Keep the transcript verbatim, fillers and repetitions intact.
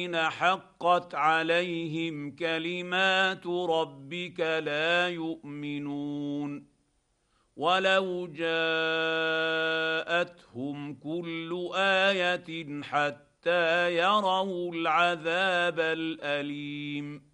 حقت عليهم كلمات ربك لا يؤمنون ولو جاءتهم كل آية حتى يروا العذاب الأليم